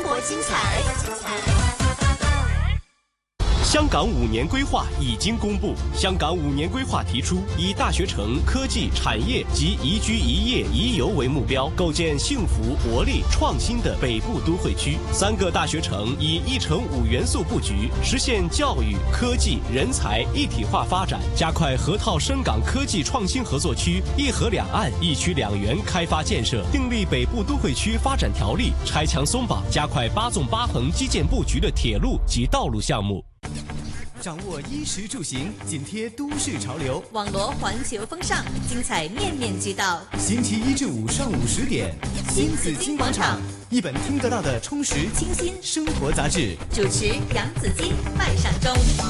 活精彩。 香港5年规划已经公布。香港5年规划提出，以大学城、科技、产业及宜居宜业宜游为目标，构建幸福、活力、创新的北部都会区。3个大学城以1城5元素布局，实现教育、科技、人才一体化发展，加快河套深港科技创新合作区、1河2岸、1区2园开发建设，订立北部都会区发展条例，拆墙松绑，加快8纵8横基建布局的铁路及道路项目。 掌握衣食住行，紧贴都市潮流， 网罗环球风尚，精彩面面俱到。 星期1至5上午10点，新紫金广场，一本听得到的充实清新生活杂志。 主持杨紫金、麦尚中。